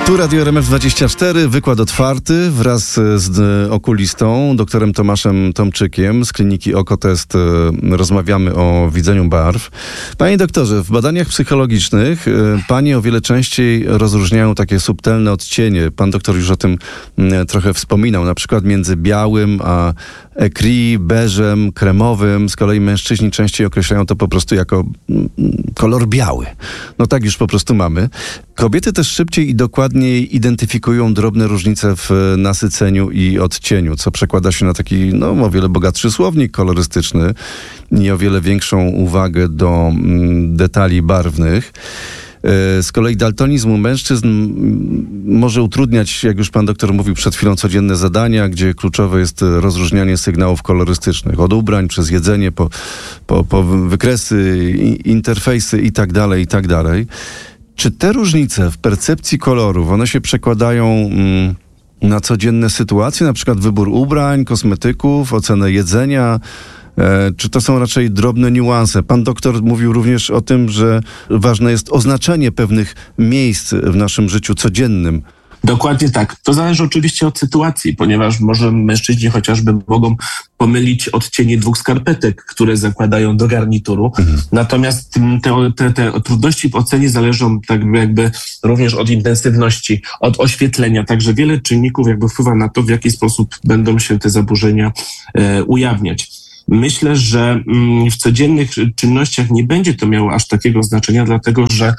Tu Radio RMF24, wykład otwarty wraz z okulistą, doktorem Tomaszem Tomczykiem z kliniki Okotest. Rozmawiamy o widzeniu barw. Panie doktorze, w badaniach psychologicznych panie o wiele częściej rozróżniają takie subtelne odcienie. Pan doktor już o tym trochę wspominał, na przykład między białym a écrit, beżem, kremowym. Z kolei mężczyźni częściej określają to po prostu jako kolor biały. No tak już po prostu mamy. Kobiety też szybciej i dokładniej identyfikują drobne różnice w nasyceniu i odcieniu, co przekłada się na taki, o wiele bogatszy słownik kolorystyczny i o wiele większą uwagę do detali barwnych. Z kolei daltonizm u mężczyzn może utrudniać, jak już pan doktor mówił przed chwilą, codzienne zadania, gdzie kluczowe jest rozróżnianie sygnałów kolorystycznych. Od ubrań, przez jedzenie, po wykresy, interfejsy i tak dalej. Czy te różnice w percepcji kolorów, one się przekładają na codzienne sytuacje, na przykład wybór ubrań, kosmetyków, ocenę jedzenia? Czy to są raczej drobne niuanse? Pan doktor mówił również o tym, że ważne jest oznaczenie pewnych miejsc w naszym życiu codziennym. Dokładnie tak. To zależy oczywiście od sytuacji, ponieważ może mężczyźni chociażby mogą pomylić odcienie dwóch skarpetek, które zakładają do garnituru. Natomiast te trudności w ocenie zależą tak jakby również od intensywności, od oświetlenia. Także wiele czynników jakby wpływa na to, w jaki sposób będą się te zaburzenia ujawniać. Myślę, że w codziennych czynnościach nie będzie to miało aż takiego znaczenia, dlatego że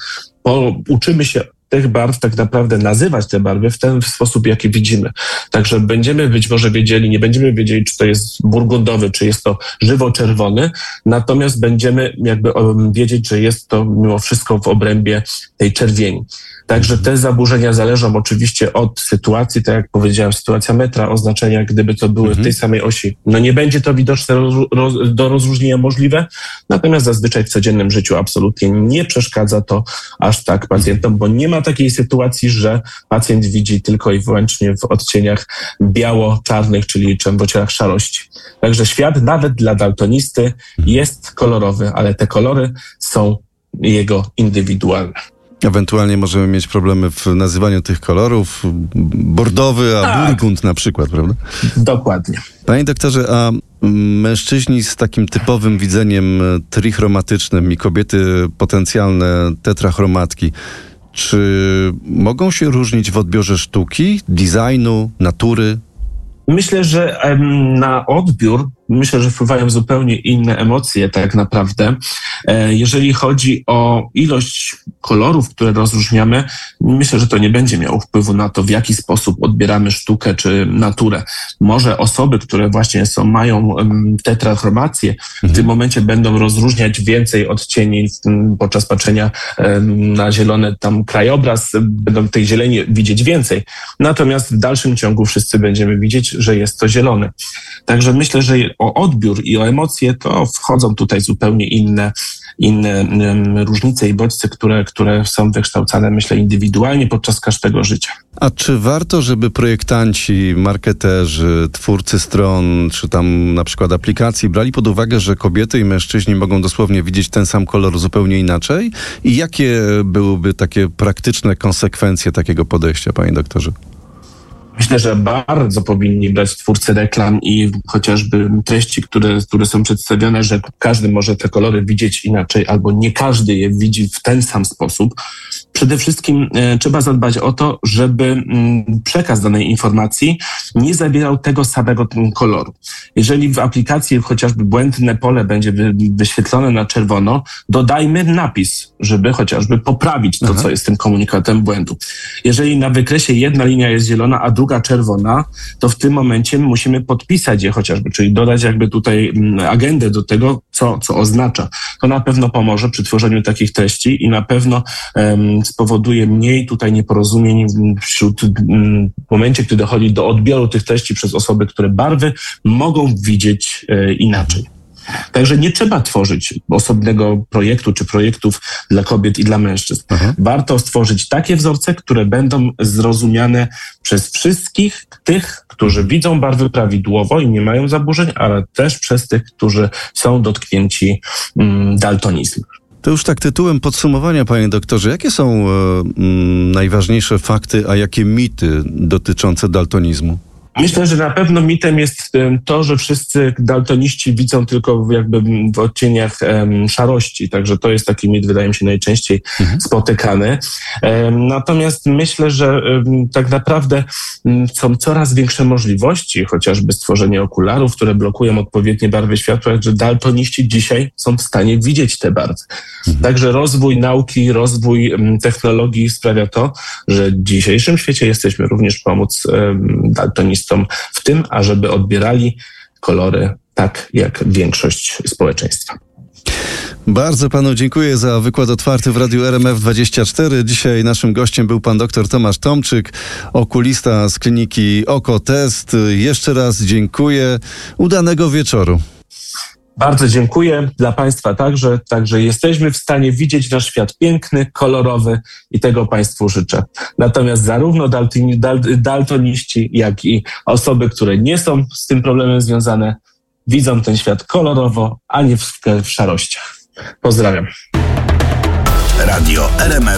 uczymy się tych barw tak naprawdę nazywać te barwy w ten sposób, jaki widzimy. Także będziemy być może wiedzieli, nie będziemy wiedzieli, czy to jest burgundowy, czy jest to żywo-czerwony, natomiast będziemy jakby wiedzieć, że jest to mimo wszystko w obrębie tej czerwieni. Także te zaburzenia zależą oczywiście od sytuacji, tak jak powiedziałem, sytuacja metra, oznaczenia, gdyby to były w tej samej osi. Nie będzie to widoczne do rozróżnienia możliwe, natomiast zazwyczaj w codziennym życiu absolutnie nie przeszkadza to aż tak pacjentom, bo nie ma takiej sytuacji, że pacjent widzi tylko i wyłącznie w odcieniach biało-czarnych, czyli czerwocielach szarości. Także świat nawet dla daltonisty jest kolorowy, ale te kolory są jego indywidualne. Ewentualnie możemy mieć problemy w nazywaniu tych kolorów. Bordowy, a burgund na przykład, prawda? Dokładnie. Panie doktorze, a mężczyźni z takim typowym widzeniem trichromatycznym i kobiety potencjalne tetrachromatki, czy mogą się różnić w odbiorze sztuki, designu, natury? Myślę, że na odbiór że wpływają zupełnie inne emocje tak naprawdę. Jeżeli chodzi o ilość kolorów, które rozróżniamy, myślę, że to nie będzie miało wpływu na to, w jaki sposób odbieramy sztukę czy naturę. Może osoby, które właśnie mają tetrachromację, w tym momencie będą rozróżniać więcej odcieni podczas patrzenia na zielony krajobraz, będą tej zieleni widzieć więcej. Natomiast w dalszym ciągu wszyscy będziemy widzieć, że jest to zielony. Także myślę, że o odbiór i o emocje to wchodzą tutaj zupełnie inne różnice i bodźce, które są wykształcane, myślę, indywidualnie podczas każdego życia. A czy warto, żeby projektanci, marketerzy, twórcy stron, czy tam na przykład aplikacji brali pod uwagę, że kobiety i mężczyźni mogą dosłownie widzieć ten sam kolor zupełnie inaczej? I jakie byłyby takie praktyczne konsekwencje takiego podejścia, panie doktorze? Myślę, że bardzo powinni brać twórcy reklam i chociażby treści, które są przedstawione, że każdy może te kolory widzieć inaczej, albo nie każdy je widzi w ten sam sposób. Przede wszystkim trzeba zadbać o to, żeby przekaz danej informacji nie zawierał tego samego koloru. Jeżeli w aplikacji chociażby błędne pole będzie wyświetlone na czerwono, dodajmy napis, żeby chociażby poprawić to, co jest tym komunikatem błędu. Jeżeli na wykresie jedna linia jest zielona, a druga czerwona, to w tym momencie musimy podpisać je chociażby, czyli dodać jakby tutaj agendę do tego, co oznacza. To na pewno pomoże przy tworzeniu takich treści i na pewno spowoduje mniej tutaj nieporozumień w momencie, gdy dochodzi do odbioru tych treści przez osoby, które barwy mogą widzieć inaczej. Także nie trzeba tworzyć osobnego projektu czy projektów dla kobiet i dla mężczyzn. Warto stworzyć takie wzorce, które będą zrozumiane przez wszystkich tych, którzy widzą barwy prawidłowo i nie mają zaburzeń, ale też przez tych, którzy są dotknięci daltonizmem. To już tak tytułem podsumowania, panie doktorze, jakie są najważniejsze fakty, a jakie mity dotyczące daltonizmu? Myślę, że na pewno mitem jest to, że wszyscy daltoniści widzą tylko jakby w odcieniach szarości. Także to jest taki mit, wydaje mi się, najczęściej spotykany. Natomiast myślę, że tak naprawdę są coraz większe możliwości, chociażby stworzenie okularów, które blokują odpowiednie barwy światła, że daltoniści dzisiaj są w stanie widzieć te barwy. Także rozwój nauki, rozwój technologii sprawia to, że w dzisiejszym świecie jesteśmy również pomóc daltonistom w tym, ażeby odbierali kolory tak jak większość społeczeństwa. Bardzo panu dziękuję za wykład otwarty w Radiu RMF24. Dzisiaj naszym gościem był pan dr Tomasz Tomczyk, okulista z kliniki Okotest. Jeszcze raz dziękuję. Udanego wieczoru. Bardzo dziękuję. Dla państwa także jesteśmy w stanie widzieć nasz świat piękny, kolorowy i tego państwu życzę. Natomiast zarówno daltoniści, jak i osoby, które nie są z tym problemem związane, widzą ten świat kolorowo, a nie w szarościach. Pozdrawiam. Radio RMF